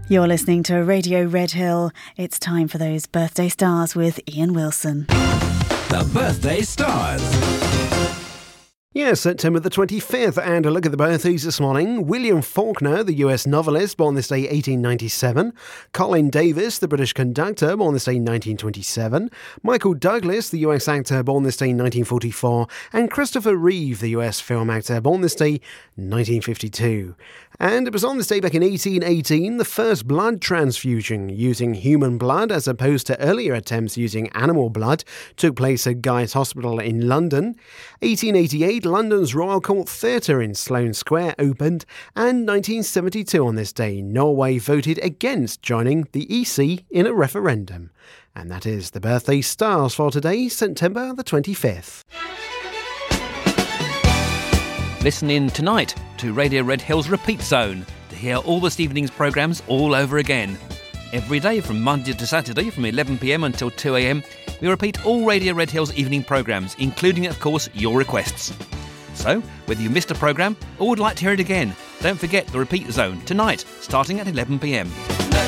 You're listening to Radio Red Hill. It's time for those birthday stars with Ian Wilson. The Birthday Stars. Yes, September the 25th, and a look at the birthdays this morning. William Faulkner, the US novelist, born this day 1897. Colin Davis, the British conductor, born this day 1927. Michael Douglas, the US actor, born this day 1944. And Christopher Reeve, the US film actor, born this day 1952. And it was on this day back in 1818, the first blood transfusion using human blood as opposed to earlier attempts using animal blood took place at Guy's Hospital in London. 1888, London's Royal Court Theatre in Sloane Square opened, and 1972 on this day, Norway voted against joining the EC in a referendum. And that is the birthday stars for today, September the 25th. Listen in tonight to Radio Red Hill's Repeat Zone to hear all this evening's programmes all over again. Every day from Monday to Saturday from 11pm until 2am, we repeat all Radio Red Hill's evening programmes, including, of course, your requests. So, whether you missed a programme or would like to hear it again, don't forget the Repeat Zone tonight, starting at 11pm.